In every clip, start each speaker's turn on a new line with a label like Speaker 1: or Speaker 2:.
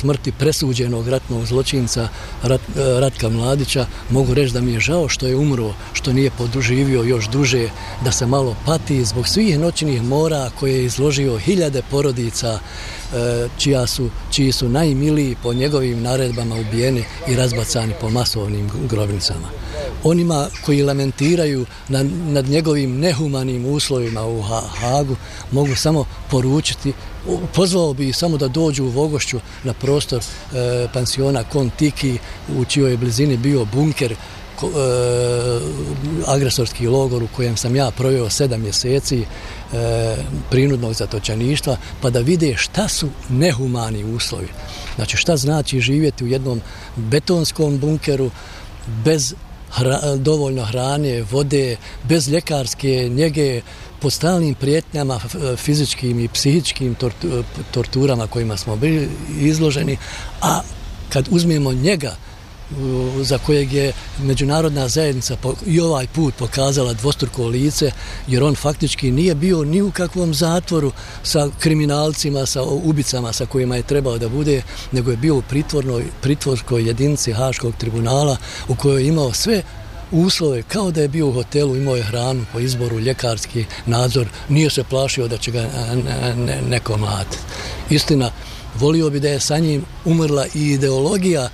Speaker 1: smrti presuđenog ratnog zločinca Ratka Mladića mogu reći da mi je žao što je umro, što nije poduživio još duže, da se malo pati zbog svih noćnih mora koje je izložio hiljade porodica čiji su najmiliji po njegovim naredbama ubijeni i razbacani po masovnim grobnicama. Onima koji lamentiraju nad njegovim nehumanim uslovima u Hagu mogu samo poručiti, pozvao bi samo da dođu u Vogošću na prostor pansiona Kon-Tiki u čijoj blizini bio bunker, agresorski logor u kojem sam ja proveo 7 mjeseci prinudnog zatočeništva, pa da vide šta su nehumani uslovi. Znači šta znači živjeti u jednom betonskom bunkeru bez dovoljno hrane, vode, bez ljekarske njege, pod stalnim prijetnjama, fizičkim i psihičkim torturama kojima smo bili izloženi, a kad uzmemo njega za kojeg je međunarodna zajednica i ovaj put pokazala dvostruko lice, jer on faktički nije bio ni u kakvom zatvoru sa kriminalcima, sa ubicama sa kojima je trebao da bude, nego je bio u pritvorskoj jedinici Haškog tribunala u kojoj je imao sve uslove, kao da je bio u hotelu, imao je hranu po izboru, ljekarski nadzor, nije se plašio da će ga neko mlatiti. Istina, volio bi da je sa njim umrla i ideologija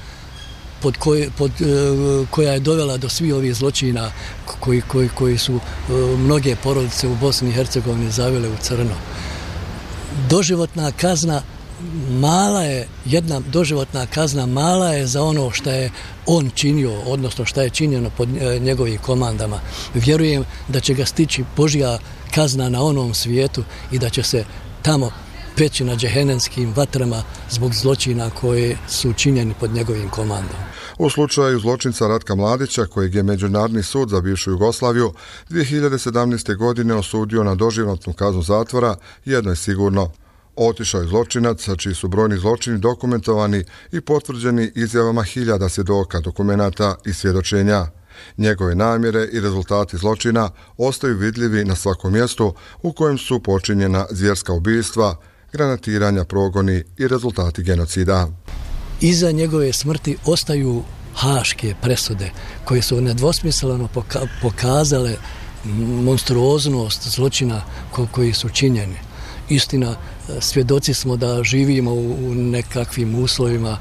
Speaker 1: koja je dovela do svih ovih zločina koji su mnoge porodice u Bosni i Hercegovini zavile u crno. Doživotna kazna mala je, jedna doživotna kazna mala je za ono što je on činio, odnosno što je činjeno pod njegovim komandama. Vjerujem da će ga stići Božja kazna na onom svijetu i da će se tamo peći na džehennemskim vatrama zbog zločina koje su činjeni pod njegovim komandom.
Speaker 2: U slučaju zločinca Ratka Mladića, kojeg je Međunarodni sud za bivšu Jugoslaviju 2017. godine osudio na doživotnu kaznu zatvora, jedno je sigurno. Otišao je zločinac, čiji su brojni zločini dokumentovani i potvrđeni izjavama hiljada svjedoka, dokumenata i svjedočenja. Njegove namjere i rezultati zločina ostaju vidljivi na svakom mjestu u kojem su počinjena zvjerska ubijstva, granatiranja, progoni i rezultati genocida.
Speaker 1: Iza njegove smrti ostaju haške presude koje su nedvosmisleno pokazale monstruoznost zločina koji su činjeni. Istina, svjedoci smo da živimo u nekakvim uslovima,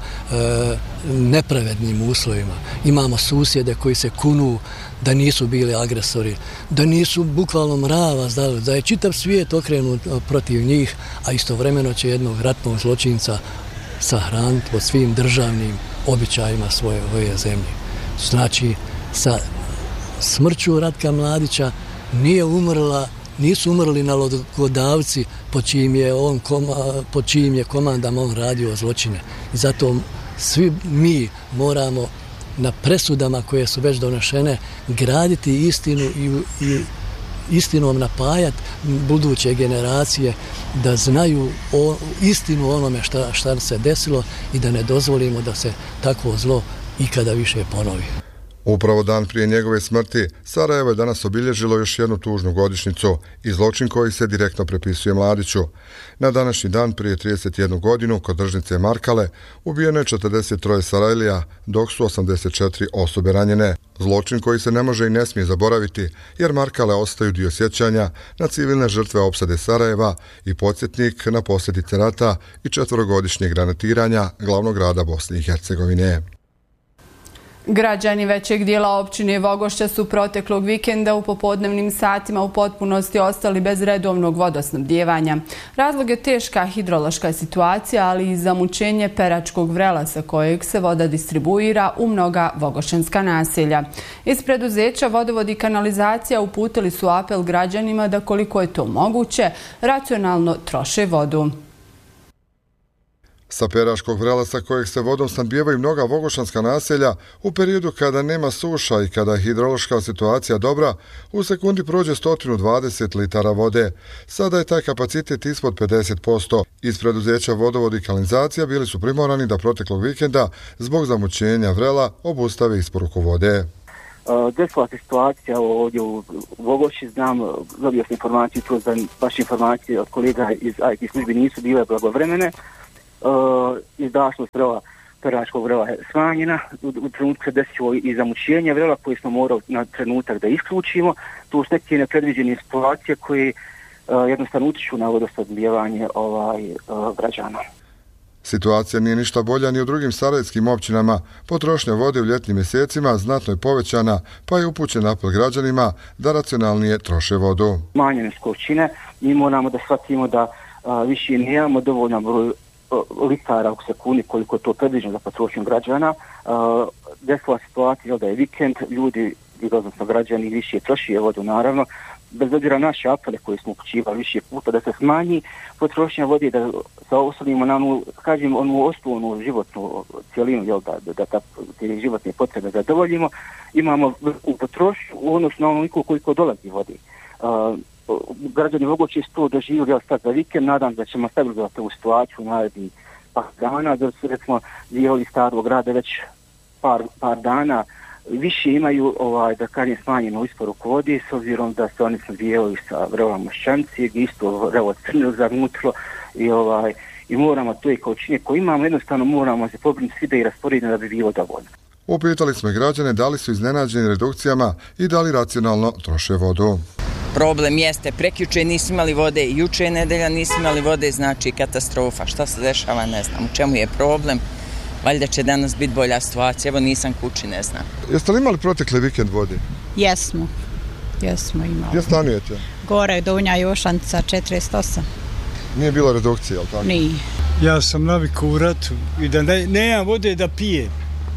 Speaker 1: nepravednim uslovima. Imamo susjede koji se kunu da nisu bili agresori, da nisu bukvalno mrava zdali, da je čitav svijet okrenut protiv njih, a istovremeno će jednog ratnog zločinca sahraniti po svim državnim običajima svoje zemlje. Znači, sa smrću Ratka Mladića nisu umrli nalogodavci pod čijim je komandama on radio zločine. I zato svi mi moramo na presudama koje su već donešene graditi istinu i istinom napajati buduće generacije da znaju istinu onome šta se desilo i da ne dozvolimo da se takvo zlo ikada više ponovi.
Speaker 2: Upravo dan prije njegove smrti, Sarajevo je danas obilježilo još jednu tužnu godišnjicu i zločin koji se direktno prepisuje Mladiću. Na današnji dan prije 31 godinu kod tržnice Markale ubijeno je 43 Sarajlija, dok su 84 osobe ranjene. Zločin koji se ne može i ne smije zaboraviti, jer Markale ostaju dio sjećanja na civilne žrtve opsade Sarajeva i podsjetnik na posljedice rata i 4-godišnjeg granatiranja glavnog grada Bosne i Hercegovine.
Speaker 3: Građani većeg dijela općine Vogošća su proteklog vikenda u popodnevnim satima u potpunosti ostali bez redovnog vodosnabdijevanja. Razlog je teška hidrološka situacija, ali i zamućenje Peračkog vrela sa kojeg se voda distribuira u mnoga vogošćanska naselja. Iz preduzeća Vodovod i kanalizacija uputili su apel građanima da koliko je to moguće racionalno troše vodu.
Speaker 2: Sa Peračkog vrela sa kojeg se vodom snabdijevaju mnoga vogošćanska naselja, u periodu kada nema suša i kada je hidrološka situacija dobra, u sekundi prođe 120 litara vode. Sada je taj kapacitet ispod 50%. Iz preduzeća Vodovod i kanalizacija bili su primorani da proteklog vikenda zbog zamućenja vrela obustave isporuku vode.
Speaker 4: Desila se situacija ovdje u Vogošći, dobio sam informaciju, čuo da vaše informacije od kolega iz IT službi nisu bile blagovremene izdašnost peračkog vrela je smanjena, u trenutku se desilo i zamućenje vrela koje smo morali na trenutak da isključimo. Tu su neke nepredviđene situacije koje jednostavno utiču na vodosnabdijevanje građana.
Speaker 2: Situacija nije ništa bolja ni u drugim sarajevskim općinama. Potrošnja vode u ljetnim mjesecima znatno je povećana, pa je upućen apel građanima da racionalnije troše vodu.
Speaker 4: Smanjene su količine, mi moramo da shvatimo da više nemamo dovoljan broj litara u sekundi koliko je to predviđeno za potrošnju građana. Desila situacija da je vikend, ljudi, odnosno građani, više troši vodu naravno. Bez obzira naše apele koje smo upućivali više puta da se smanji potrošnja vode, da se oslonimo na onu osnovnu životnu cijelinu, da te životne potrebe zadovoljimo, imamo u potrošnju u odnosu na onoliko koliko dolazi vode. Građani Vogošće su to doživjeli sad za vikend, nadam da ćemo stabilizovati ovu situaciju u narednih par dana, da su recimo dijelovi Starog grada već par dana više imaju smanjenu isporuku vode, s obzirom da se oni snabdijevaju sa vrelom Mošćanci, isto vrelo Crnil zamutilo i moramo to i količine koje imamo, jednostavno moramo se pobrinuti svi da i rasporedimo da bi bilo dovoljno.
Speaker 2: Upitali smo i građane da li su iznenađeni redukcijama i da li racionalno troše vodu.
Speaker 5: Problem jeste, prekjuče nismo imali vode, juče je nedelja nismo imali vode, znači katastrofa. Šta se dešava, ne znam. U čemu je problem? Valjda će danas biti bolja situacija, evo nisam kući, ne znam.
Speaker 2: Jeste li imali protekli vikend vode?
Speaker 6: Jesmo imali.
Speaker 2: Gdje stanujete?
Speaker 6: Gore, Donja Jošanca, 48.
Speaker 2: Nije bilo redukcije, jel tako?
Speaker 6: Nije.
Speaker 7: Ja sam navikao u ratu i da nemam vode da pijem.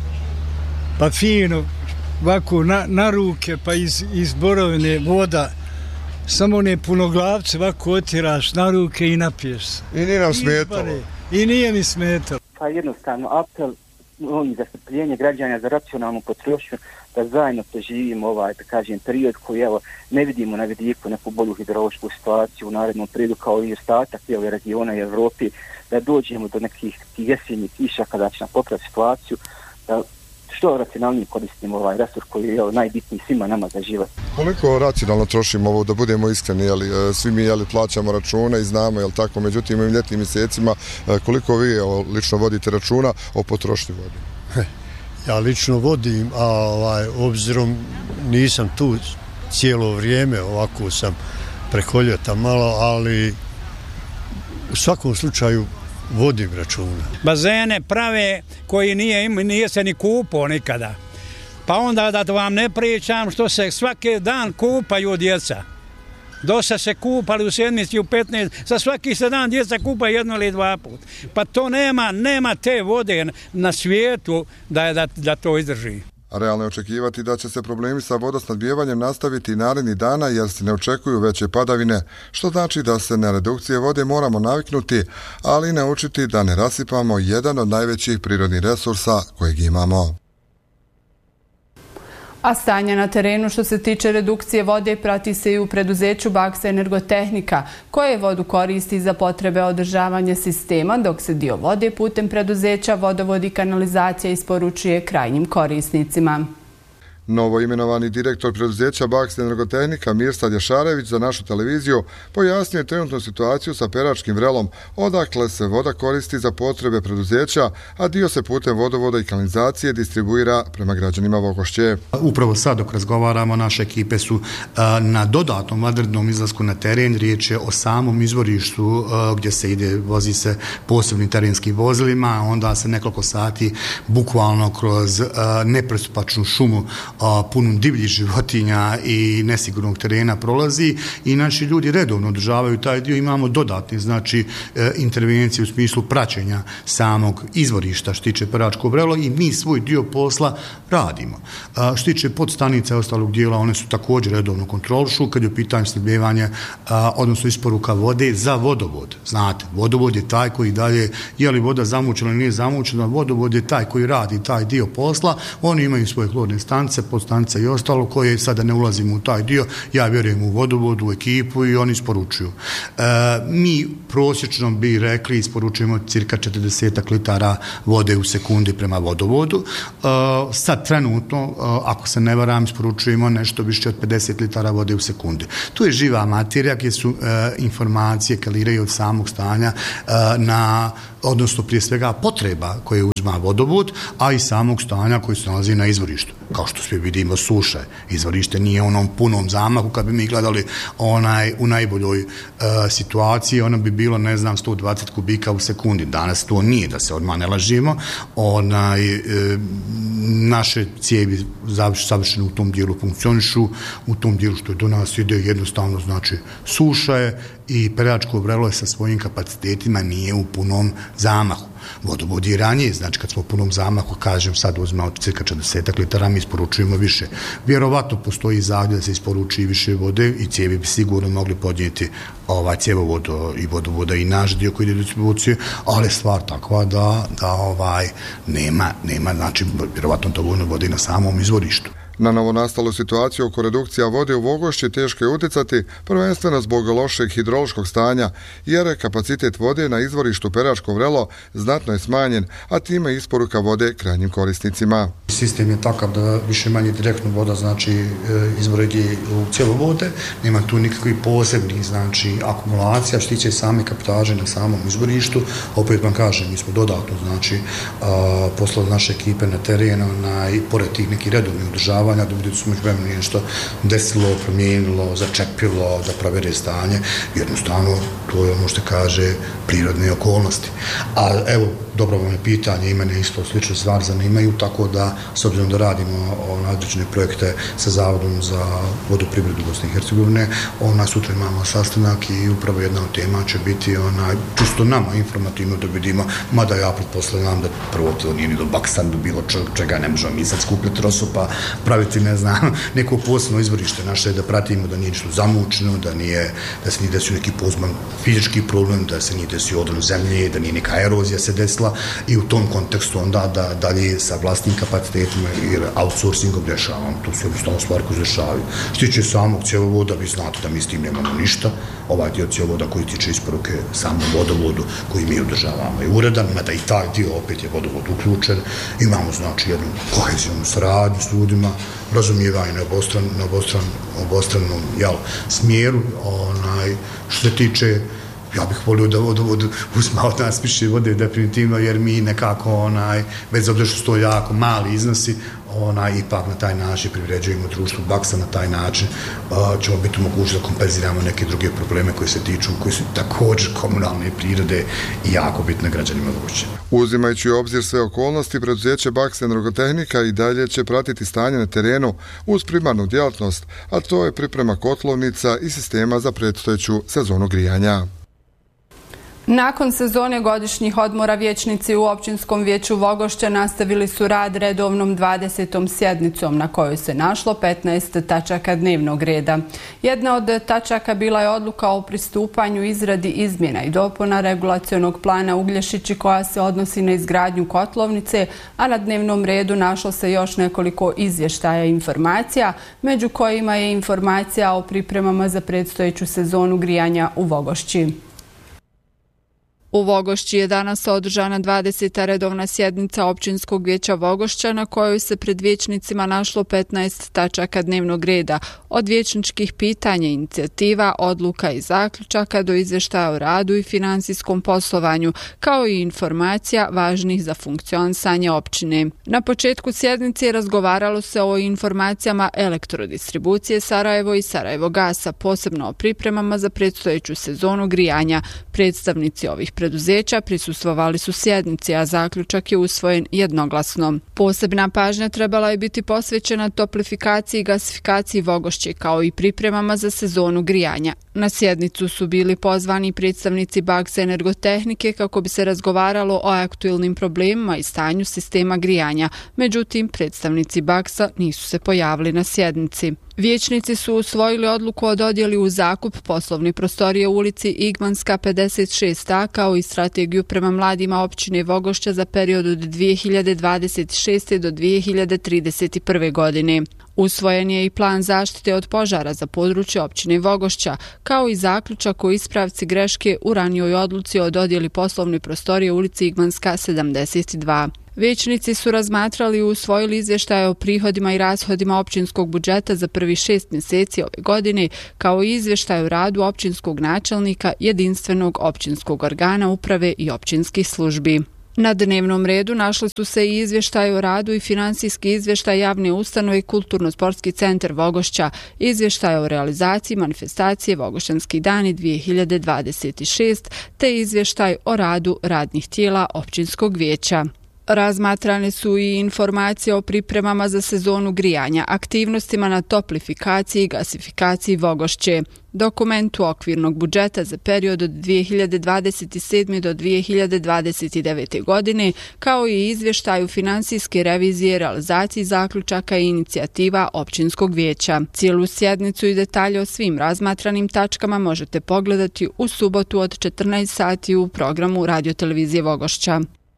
Speaker 7: Pa fino, ovako na ruke, pa iz borovine voda, samo one punoglavce ovako otiraš na ruke i napiješ se.
Speaker 2: I nije nam smetalo.
Speaker 7: I nije mi smetalo.
Speaker 4: Pa jednostavno apel za strpljenje građana za racionalnu potrošnju, da zajedno preživimo period koji ne vidimo na vidiku neku bolju hidrološku situaciju u narednom periodu kao i ostatak regiona i Evropi, da dođemo do nekih jesenjih kiša kada će nam popraviti situaciju, da što racionalnije koristimo ovaj resurs koji je najbitniji svima nama za život.
Speaker 2: Koliko racionalno trošimo ovo, da budemo iskreni, svi mi plaćamo račune i znamo, tako, međutim u ljetnim mjesecima koliko vi lično vodite računa o potrošnji vode?
Speaker 8: Ja lično vodim, a obzirom nisam tu cijelo vrijeme, ovako sam preko ljeta malo, ali u svakom slučaju vodim računa.
Speaker 7: Bazene prave koji nije se ni kupao nikada. Pa onda da vam ne pričam što se svaki dan kupaju djeca. Dosta se kupali u sedmici u 15, za svaki se dan djeca kupa 1 ili 2 put. Pa to nema te vode na svijetu da to izdrži.
Speaker 2: Realno je očekivati da će se problemi sa vodosnabdijevanjem nastaviti narednih dana jer se ne očekuju veće padavine, što znači da se na redukcije vode moramo naviknuti, ali i naučiti da ne rasipamo jedan od najvećih prirodnih resursa kojeg imamo.
Speaker 3: A stanje na terenu što se tiče redukcije vode prati se i u preduzeću Baksa Energotehnika, koje vodu koristi za potrebe održavanja sistema, dok se dio vode putem preduzeća Vodovod i kanalizacija isporučuje krajnjim korisnicima.
Speaker 2: Novo imenovani direktor preduzeća Baksa Energotehnika Mirsad Jašarević za našu televiziju pojasnio je trenutnu situaciju sa Peračkim vrelom, odakle se voda koristi za potrebe preduzeća, a dio se putem vodovoda i kanalizacije distribuira prema građanima Vogošće.
Speaker 9: Upravo sad dok razgovaramo, naše ekipe su na dodatnom vanrednom izlasku na teren. Riječ je o samom izvorištu gdje se ide, vozi se posebnim terenskim vozilima, onda se nekoliko sati bukvalno kroz nepristupačnu šumu punom divljih životinja i nesigurnog terena prolazi i naši ljudi redovno održavaju taj dio. Imamo dodatne intervencije u smislu praćenja samog izvorišta što tiče Peračko vrelo i mi svoj dio posla radimo. Što tiče podstanica i ostalog dijela, one su također redovno kontrolišu kad je u pitanju snabdijevanja, odnosno isporuka vode za vodovod. Znate, vodovod je taj koji dalje, je li voda zamućena ili nije zamućena, vodovod je taj koji radi taj dio posla, oni imaju svoje klorne stanice, podstanica i ostalo koje sada ne ulazimo u taj dio. Ja vjerujem u vodovod, u ekipu i oni isporučuju. Mi prosječno bi rekli isporučujemo cirka 40 litara vode u sekundi prema vodovodu. Sad trenutno, ako se ne varam, isporučujemo nešto više od 50 litara vode u sekundi. Tu je živa materija gdje su informacije kaliraju od samog stanja odnosno prije svega potreba koje uzma vodovod, a i samog stanja koji se nalazi na izvorištu. Kao što svi vidimo, suša. Izvorište nije u onom punom zamahu, kad bi mi gledali u najboljoj situaciji, ono bi bilo, 120 kubika u sekundi. Danas to nije, da se odmah ne lažimo. Naše cijevi savršeno u tom dijelu funkcionišu, u tom dijelu što je do nas ide jednostavno, znači suša je i peračko vrelo je sa svojim kapacitetima nije u punom zamahu. Vodovod je ranije, znači kad smo u punom zamahu, kažem sad uzmemo cirka 40 litara, mi isporučujemo više. Vjerovatno postoji zahtjev da se isporuči više vode i cijevi bi sigurno mogli podnijeti cjevovod i vodovoda i naš dio koji ide do distribucije, ali stvar takva da nema, znači vjerovatno dovoljno vode na samom izvorištu.
Speaker 2: Na novonastalu situaciju oko redukcija vode u Vogošći teško je utjecati, prvenstveno zbog lošeg hidrološkog stanja, jer je kapacitet vode na izvorištu Peračko vrelo znatno je smanjen, a time isporuka vode krajnjim korisnicima.
Speaker 9: Sistem je takav da više manje direktno voda, znači izvori u cjevovode, nema tu nikakvih posebnih, znači akumulacija, što tiče same kaptaže na samom izvorištu. Opet vam kažem, mi smo dodatno, znači poslali naše ekipe na terenu, pored tih nekih redovnih održavanja, da vidjeti su međuvremenu nešto desilo, promijenilo, začepilo, da provjere stanje. Jednostavno, to je ono što kaže prirodne okolnosti. A evo, dobro vam je pitanje, i mene isto slične stvari zanimaju, tako da, s obzirom da radimo određene projekte sa Zavodom za vodoprivredu Bosne i Hercegovine, sutra imamo sastanak i upravo jedna od tema će biti čisto nama informativno da vidimo, mada ja pretpostavljam da prvo to nije ni do baksan, do bilo čega ne možemo mi sad skupljati rosopa, praviti, ne znam, neko posebno izvorište naše, da pratimo da nije ništa zamučeno, da se nije desio neki pozban fizički problem, da se nije desio odron zemlje, da nije neka erozija se desila i u tom kontekstu onda da dalje sa vlastnim kapacitetima i outsourcingom rješavamo. To su jednostavno stvari koje se rješavaju. Što tiče samog cjevovoda, vi znate da mi s tim nemamo ništa. Ovaj dio cjevovoda koji tiče isporuke samom vodovodu koji mi održavamo je uredan, mada i taj dio opet je vodovod uključen. Imamo znači jednu kohezivnu saradnju s ljudima, razumijevanje na obostranom smjeru. Što se tiče, ja bih volio da vodovod uzma od nas više vode definitivno, jer mi nekako, bez obzira što su to jako mali iznosi, ipak na taj način privređujemo društvu Baksa, na taj način ćemo biti mogući da kompenziramo neke druge probleme koji se tiču, koji su također komunalne prirode i jako bitne građanima Vogošće.
Speaker 2: Uzimajući u obzir sve okolnosti, preduzeće Baksa Energotehnika i dalje će pratiti stanje na terenu uz primarnu djelatnost, a to je priprema kotlovnica i sistema za predstojeću sezonu grijanja.
Speaker 3: Nakon sezone godišnjih odmora vijećnici u Općinskom vijeću Vogošća nastavili su rad redovnom 20. sjednicom na kojoj se našlo 15 tačaka dnevnog reda. Jedna od tačaka bila je odluka o pristupanju izradi izmjena i dopuna regulacionog plana Uglješići koja se odnosi na izgradnju kotlovnice, a na dnevnom redu našlo se još nekoliko izvještaja i informacija, među kojima je informacija o pripremama za predstojeću sezonu grijanja u Vogošći. U Vogošći je danas održana 20. redovna sjednica Općinskog vijeća Vogošća na kojoj se pred vijećnicima našlo 15 tačaka dnevnog reda, od vijećničkih pitanja, inicijativa, odluka i zaključaka do izvještaja o radu i financijskom poslovanju, kao i informacija važnih za funkcionisanje općine. Na početku sjednice razgovaralo se o informacijama elektrodistribucije Sarajevo i Sarajevo Gasa, posebno o pripremama za predstojeću sezonu grijanja. Predstavnici ovih preduzeća prisustvovali su sjednici, a zaključak je usvojen jednoglasno. Posebna pažnja trebala je biti posvećena toplifikaciji i gasifikaciji Vogošće, kao i pripremama za sezonu grijanja. Na sjednicu su bili pozvani predstavnici Baksa Energotehnike kako bi se razgovaralo o aktualnim problemima i stanju sistema grijanja. Međutim, predstavnici Baksa nisu se pojavili na sjednici. Vijećnici su usvojili odluku o dodjeli u zakup poslovne prostorije u ulici Igmanska 56A kao i strategiju prema mladima općine Vogošća za period od 2026. do 2031. godine. Usvojen je i plan zaštite od požara za područje općine Vogošća, kao i zaključak o ispravci greške u ranijoj odluci o dodjeli poslovne prostorije u ulici Igmanska 72. Vijećnici su razmatrali i usvojili izvještaje o prihodima i rashodima općinskog budžeta za prvih 6 mjeseci ove godine, kao i izvještaj o radu općinskog načelnika, jedinstvenog općinskog organa uprave i općinskih službi. Na dnevnom redu našli su se i izvještaj o radu i financijski izvještaj javne ustanove Kulturno-sportski centar Vogošća, izvještaj o realizaciji manifestacije Vogošćanski dani 2026, te izvještaj o radu radnih tijela općinskog vijeća. Razmatrane su i informacije o pripremama za sezonu grijanja, aktivnostima na toplifikaciji i gasifikaciji Vogošće, dokumentu okvirnog budžeta za period od 2027. do 2029. godine, kao i izvještaju finansijske revizije, realizaciji zaključaka i inicijativa općinskog vijeća. Cijelu sjednicu i detalje o svim razmatranim tačkama možete pogledati u subotu od 14 sati u programu Radiotelevizije Vogošća.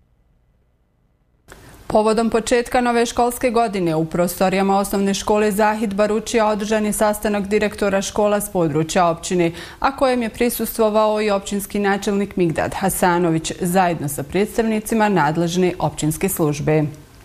Speaker 10: Povodom početka nove školske godine u prostorijama osnovne škole Zahid Baručija održan je sastanak direktora škola s područja općine, a kojem je prisustvovao i općinski načelnik Migdad Hasanović zajedno sa predstavnicima nadležne općinske službe.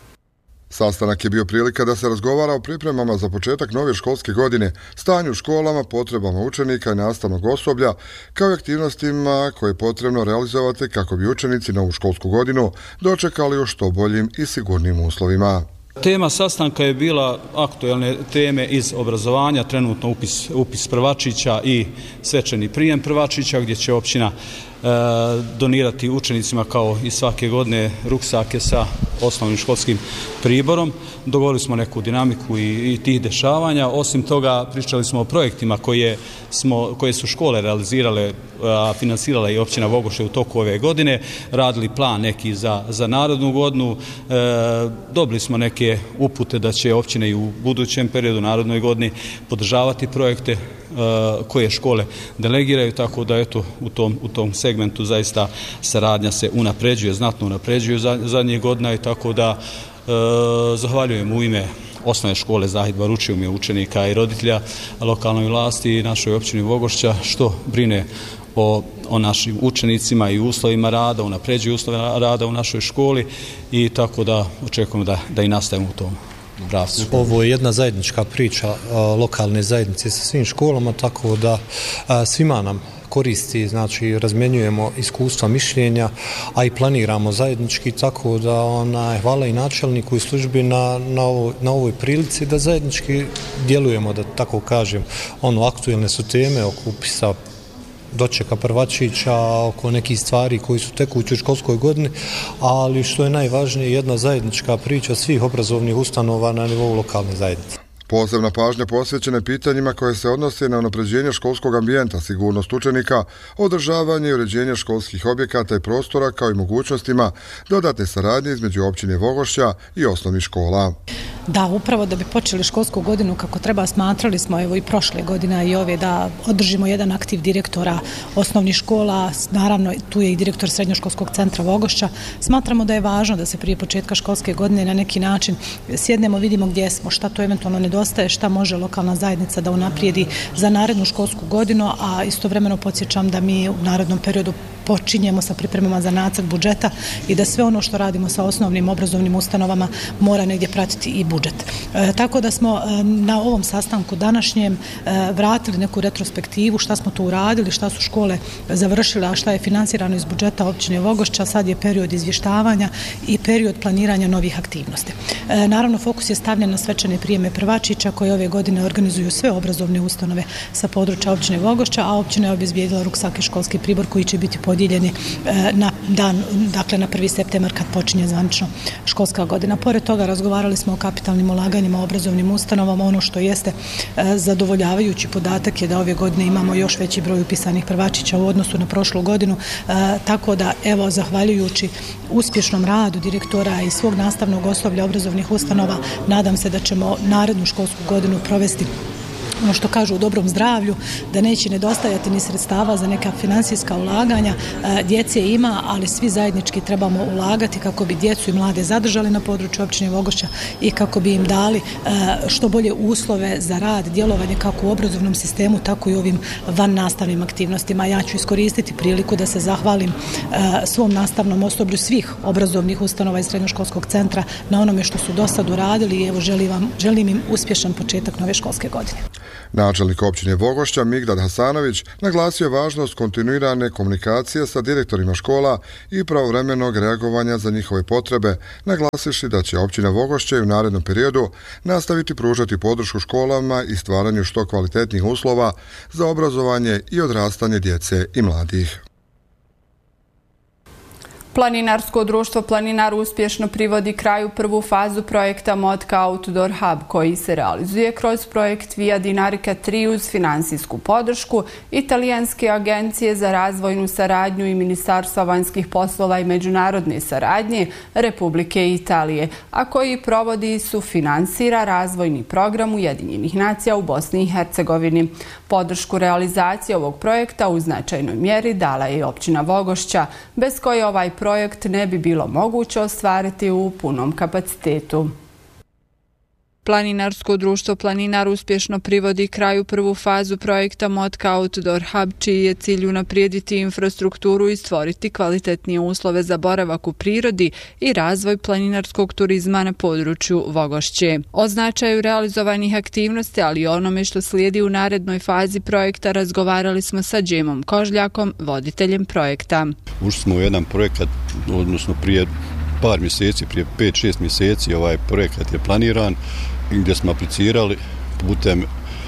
Speaker 2: Sastanak je bio prilika da se razgovara o pripremama za početak nove školske godine, stanju u školama, potrebama učenika i nastavnog osoblja, kao i aktivnostima koje je potrebno realizovati kako bi učenici novu školsku godinu dočekali u što boljim i sigurnim uslovima.
Speaker 11: Tema sastanka je bila aktualne teme iz obrazovanja, trenutno upis prvačića i svečani prijem prvačića, gdje će općina donirati učenicima kao i svake godine ruksake sa osnovnim školskim priborom. Dogovorili smo neku dinamiku i tih dešavanja. Osim toga, pričali smo o projektima koje su škole realizirale, a finansirala i općina Vogošće u toku ove godine, radili plan neki za narodnu godinu. Dobili smo neke upute da će općine i u budućem periodu narodnoj godini podržavati projekte koje škole delegiraju, tako da eto u tom segmentu zaista saradnja se unapređuje, znatno unapređuje zadnjih godina i tako da zahvaljujem u ime osnovne škole Zahid Baručija, u ime učenika i roditelja, lokalnoj vlasti i našoj općini Vogošća što brine o našim učenicima i uslovima rada, unapređuje uslove rada u našoj školi i tako da očekujemo da i nastavimo u tom pravcu.
Speaker 12: Ovo je jedna zajednička priča lokalne zajednice sa svim školama, tako da svima nam koristi, znači razmjenjujemo iskustva, mišljenja, a i planiramo zajednički, tako da hvala i načelniku i službi na ovoj prilici da zajednički djelujemo, da tako kažem. Aktuelne su teme oko upisa dočeka prvačića, oko nekih stvari koji su tekući u školskoj godini, ali što je najvažnije, jedna zajednička priča svih obrazovnih ustanova na nivou lokalne zajednice.
Speaker 2: Posebna pažnja posvećena je pitanjima koje se odnose na unapređenje školskog ambijenta, sigurnost učenika, održavanje i uređenje školskih objekata i prostora, kao i mogućnostima dodatne saradnje između općine Vogošća i osnovnih škola.
Speaker 13: Da, upravo da bi počeli školsku godinu kako treba, smatrali smo evo i prošle godine i ove da održimo jedan aktiv direktora osnovnih škola, naravno tu je i direktor srednjoškolskog centra Vogošća. Smatramo da je važno da se prije početka školske godine na neki način sjednemo, vidimo gdje smo, šta to eventualno nedostaje, šta može lokalna zajednica da unaprijedi za narednu školsku godinu, a istovremeno podsjećam da mi u narednom periodu počinjemo sa pripremama za nacrt budžeta i da sve ono što radimo sa osnovnim obrazovnim ustanovama mora negdje pratiti i budžet. Tako da smo na ovom sastanku današnjem vratili neku retrospektivu, šta smo tu uradili, šta su škole završile, a šta je finansirano iz budžeta općine Vogošća. Sad je period izvještavanja i period planiranja novih aktivnosti. Naravno, fokus je stavljen na svečane prijeme prvačića koje ove godine organizuju sve obrazovne ustanove sa područja općine Vogošća, a općina je obezbijedila ruksake školski pribor koji će biti podijeljeni na dan, dakle na 1. septembar kad počinje zvanično školska godina. Pored toga razgovarali smo o kapitalnim ulaganjima u obrazovnim ustanovama. Ono što jeste zadovoljavajući podatak je da ove godine imamo još veći broj upisanih prvačića u odnosu na prošlu godinu, tako da evo zahvaljujući uspješnom radu direktora i svog nastavnog osoblja obrazovnih ustanova nadam se da ćemo narednu školsku godinu provesti ono što kažu u dobrom zdravlju, da neće nedostajati ni sredstava za neka financijska ulaganja. Djece ima, ali svi zajednički trebamo ulagati kako bi djecu i mlade zadržali na području općine Vogošća i kako bi im dali što bolje uslove za rad, djelovanje kako u obrazovnom sistemu, tako i ovim van nastavnim aktivnostima. Ja ću iskoristiti priliku da se zahvalim svom nastavnom osoblju svih obrazovnih ustanova iz srednjoškolskog centra na onome što su do sad uradili i evo želim im uspješan početak nove školske godine.
Speaker 2: Načelnik općine Vogošća Migdad Hasanović naglasio je važnost kontinuirane komunikacije sa direktorima škola i pravovremenog reagovanja za njihove potrebe, naglasivši da će općina Vogošća u narednom periodu nastaviti pružati podršku školama i stvaranju što kvalitetnih uslova za obrazovanje i odrastanje djece i mladih.
Speaker 3: Planinarsko društvo Planinar uspješno privodi kraju prvu fazu projekta Motka Outdoor Hub koji se realizuje kroz projekt Via Dinarica 3 uz financijsku podršku Italijanske agencije za razvojnu saradnju i Ministarstva vanjskih poslova i međunarodne saradnje Republike Italije, a koji provodi i sufinansira razvojni program Ujedinjenih nacija u Bosni i Hercegovini. Podršku realizacije ovog projekta u značajnoj mjeri dala je i općina Vogošća, bez koje ovaj projekt ne bi bilo moguće ostvariti u punom kapacitetu. Planinarsko društvo Planinar uspješno privodi kraju prvu fazu projekta Motka Outdoor Hub, čiji je cilj unaprijediti infrastrukturu i stvoriti kvalitetnije uslove za boravak u prirodi i razvoj planinarskog turizma na području Vogošće. O značaju realizovanih aktivnosti, ali i onome što slijedi u narednoj fazi projekta, razgovarali smo sa Džemom Kožljakom, voditeljem projekta.
Speaker 14: Ušli smo u jedan projekat, odnosno prije par mjeseci, prije 5-6 mjeseci ovaj projekat je planiran gdje smo aplicirali putem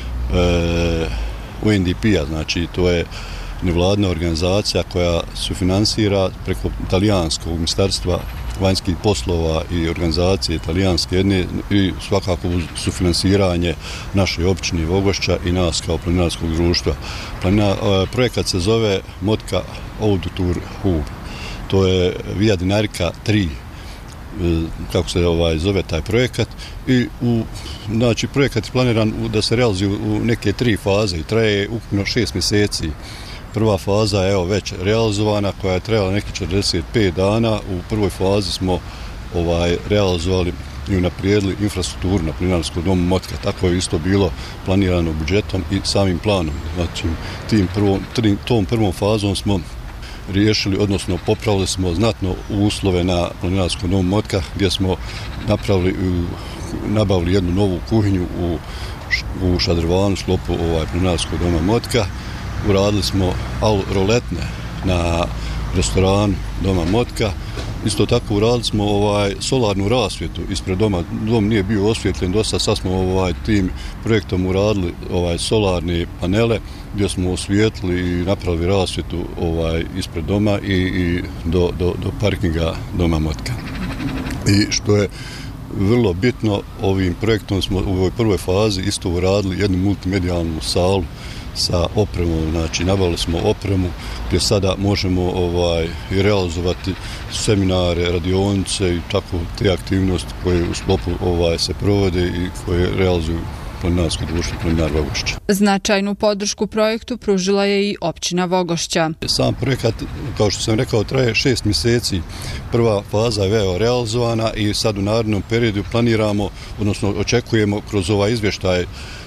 Speaker 14: UNDP-a, znači to je nevladna organizacija koja sufinansira preko Italijanskog ministarstva vanjskih poslova i organizacije italijanske jedne i svakako sufinansiranje naše općine Vogošća i nas kao planinarskog društva. Projekat se zove Motka Outdoor Hub. To je Via Dinarica 3, kako se zove taj projekat. I znači, projekat je planiran da se realizuje u neke 3 faze i traje ukupno 6 mjeseci. Prva faza je već realizovana, koja je trajala neki 45 dana. U prvoj fazi smo realizovali i unaprijedili infrastrukturu na Planinarskom domu Motka. Tako je isto bilo planirano budžetom i samim planom. Znači, tom prvom fazom smo riješili, odnosno popravili smo znatno uslove na Planinarskom domu Motka, gdje smo nabavili jednu novu kuhinju u Šadrvanu, sklopu Planinarskom doma Motka. Uradili smo roletne na restoranu doma Motka. Isto tako uradili smo solarnu rasvjetu ispred doma. Dom nije bio osvjetljen dosta, sad smo tim projektom uradili solarne panele gdje smo osvijetlili i napravili rasvjetu ispred doma i do parkinga doma Motka. I što je vrlo bitno, ovim projektom smo u ovoj prvoj fazi isto uradili jednu multimedijalnu salu sa opremom, znači nabavili smo opremu gdje sada možemo i realizovati seminare, radionice i tako te aktivnosti koje u sklopu se provode i koje realizuju Planinarsko društvo Planinar Vogošća.
Speaker 3: Značajnu podršku projektu pružila je i općina Vogošća.
Speaker 14: Sam projekat, kao što sam rekao, traje 6 mjeseci. Prva faza je realizovana i sad u narednom periodu planiramo, odnosno očekujemo kroz ovaj izvještaj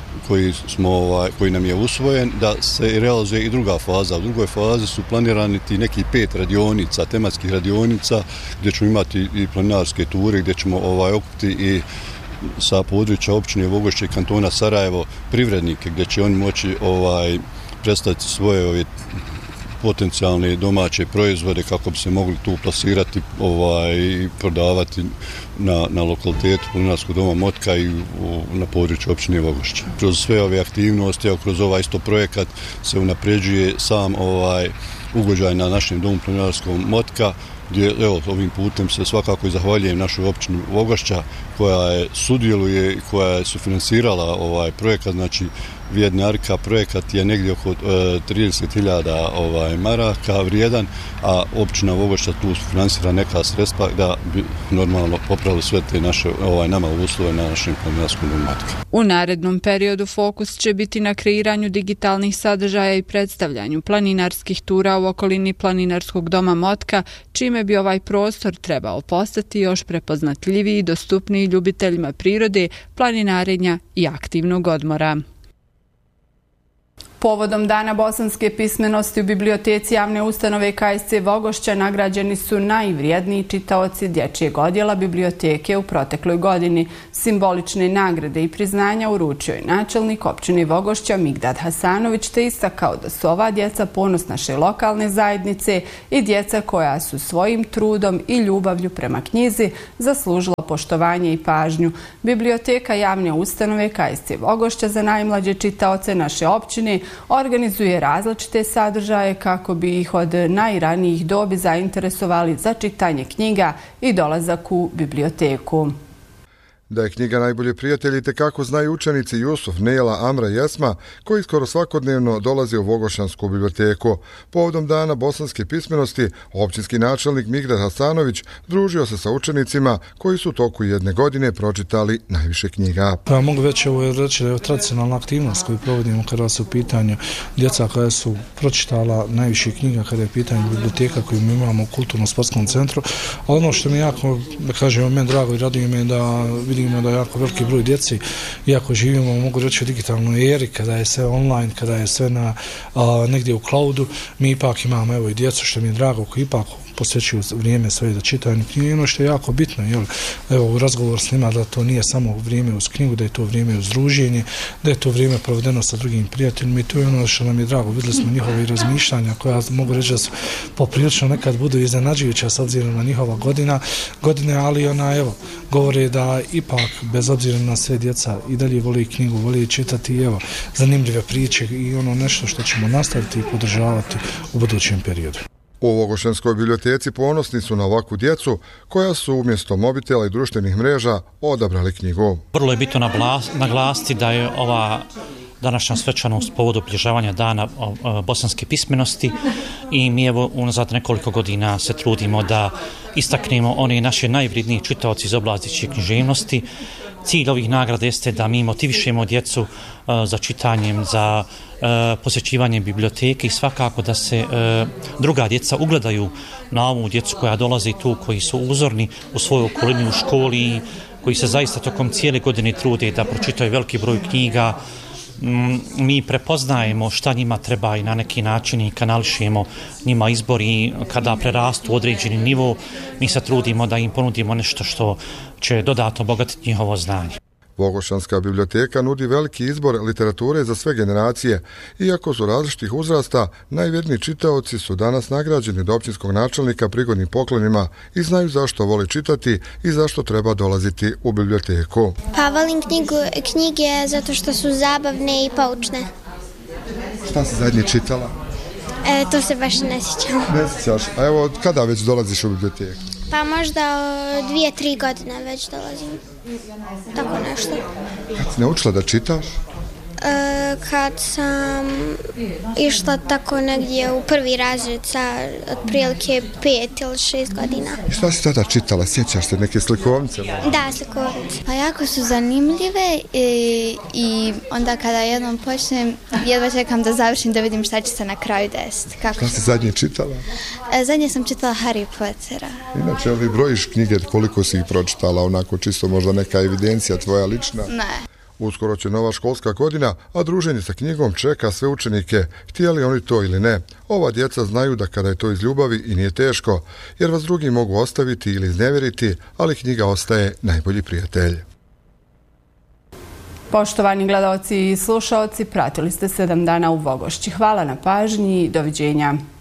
Speaker 14: koji nam je usvojen, da se realizuje i druga faza. U drugoj fazi su planirani ti neki 5 radionica, tematskih radionica, gdje ćemo imati i planinarske ture, gdje ćemo okupiti i sa područja općine Vogošće i kantona Sarajevo privrednike, gdje će oni moći predstaviti svoje potencijalne domaće proizvode kako bi se mogli tu plasirati i prodavati na lokalitetu Planinarskog doma Motka i na području općine Vogošća. Kroz sve ove aktivnosti, kroz isto projekat se unapređuje sam ugođaj na našem domu Planinarskom Motka, gdje ovim putem se svakako i zahvaljujem našoj općini Vogošća koja je sudjeluje i koja je sufinansirala projekat, znači Vjednjarka. Projekat je negdje oko 30.000 maraka vrijedan, a općina Vogošća tu finansira neka sredstva da bi normalno popravili sve te naše nama uslove na našem planinarskom domu Matka.
Speaker 3: U narednom periodu fokus će biti na kreiranju digitalnih sadržaja i predstavljanju planinarskih tura u okolini planinarskog doma Motka, čime bi ovaj prostor trebao postati još prepoznatljiviji i dostupniji ljubiteljima prirode, planinarenja i aktivnog odmora. Povodom Dana bosanske pismenosti u biblioteci javne ustanove KSC Vogošća nagrađeni su najvrijedniji čitaoci dječjeg odjela biblioteke u protekloj godini. Simbolične nagrade i priznanja uručio je načelnik općine Vogošća Migdad Hasanović, te istakao da su ova djeca ponos naše lokalne zajednice i djeca koja su svojim trudom i ljubavlju prema knjizi zaslužila poštovanje i pažnju. Biblioteka javne ustanove KSC Vogošća za najmlađe čitaoce naše općine organizuje različite sadržaje kako bi ih od najranijih dobi zainteresovali za čitanje knjiga i dolazak u biblioteku.
Speaker 2: Da je knjiga najbolji prijatelj itekako znaju učenici Jusuf, Nela, Amra i Esma, koji skoro svakodnevno dolaze u Vogošćansku biblioteku. Povodom Dana bosanske pismenosti, općinski načelnik Migdad Hasanović družio se sa učenicima koji su u toku jedne godine pročitali najviše knjiga.
Speaker 15: Pa mogu već reći da je tradicionalna aktivnost koju provodimo kada su u pitanju djeca koja su pročitala najviše knjiga, kada je pitanje biblioteka koju mi imamo u kulturno-sportskom centru. A ono što mi jako, da kažem, meni drago i radujem je da vidimo da je jako veliki broj djeci, iako živimo, mogu reći, u digitalnoj eri, kada je sve online, kada je sve negdje u cloudu, mi ipak imamo evo i djecu, što mi je drago, koji ipak posvećuju vrijeme svoje da čitaju knjige. I ono što je jako bitno, evo u razgovor s njima, da to nije samo vrijeme uz knjigu, da je to vrijeme uz druženje, da je to vrijeme provedeno sa drugim prijateljima i to je ono što nam je drago. Vidjeli smo njihove razmišljanja koja mogu reći da su poprilično nekad budu iznenađujuća s obzirom na njihova godine, ali evo, govore da ipak bez obzira na sve djeca i dalje voli knjigu, voli čitati evo zanimljive priče i ono nešto što ćemo nastaviti i podržavati u budućem periodu.
Speaker 2: U Vogošćanskoj biblioteci ponosni su na ovakvu djecu koja su umjesto mobitela i društvenih mreža odabrali knjigu.
Speaker 16: Vrlo je bitno naglasiti da je ova današnja svečanost povodom obilježavanja Dana bosanske pismenosti i mi evo unazad nekoliko godina se trudimo da istaknemo one naše najvrijednije čitaoci iz oblasti književnosti. Cilj ovih nagrada jeste da mi motivišemo djecu za čitanjem, za posjećivanjem biblioteke i svakako da se druga djeca ugledaju na ovu djecu koja dolazi tu, koji su uzorni u svojoj okolini, u školi, koji se zaista tokom cijele godine trude da pročitaju veliki broj knjiga. Mi prepoznajemo šta njima treba i na neki način i kanališemo njima izbor i kada prerastu određeni nivo, mi se trudimo da im ponudimo nešto što će dodatno obogatiti njihovo znanje.
Speaker 2: Vogošćanska biblioteka nudi veliki izbor literature za sve generacije. Iako su različitih uzrasta, najvjerniji čitaoci su danas nagrađeni od općinskog načelnika prigodnim poklonima i znaju zašto voli čitati i zašto treba dolaziti u biblioteku.
Speaker 17: Pa volim knjige zato što su zabavne i poučne.
Speaker 2: Šta si zadnje čitala?
Speaker 17: To se baš ne sjećam.
Speaker 2: Ne sjećaš? A evo, kada već dolaziš u biblioteku?
Speaker 17: Pa možda 2-3 godine već dolazim. Tako nešto.
Speaker 2: Kad si naučila da čitaš?
Speaker 17: Kad sam išla tako negdje u prvi razred sa otprilike 5 ili 6 godina.
Speaker 2: I šta si tada čitala? Sjećaš se neke slikovnice?
Speaker 17: Da, slikovnice.
Speaker 18: Pa jako su zanimljive i onda kada jednom počnem, jedva čekam da završim da vidim šta će se na kraju desiti.
Speaker 2: Šta si zadnje čitala?
Speaker 18: Zadnje sam čitala Harry Pottera.
Speaker 2: Inače, ali brojiš knjige, koliko si ih pročitala, onako čisto možda neka evidencija tvoja lična?
Speaker 18: Ne.
Speaker 2: Uskoro će nova školska godina, a druženje sa knjigom čeka sve učenike, htjeli oni to ili ne. Ova djeca znaju da kada je to iz ljubavi i nije teško, jer vas drugi mogu ostaviti ili iznevjeriti, ali knjiga ostaje najbolji prijatelj.
Speaker 3: Poštovani gledaoci i slušaoci, pratili ste 7 dana u Vogošći. Hvala na pažnji i doviđenja.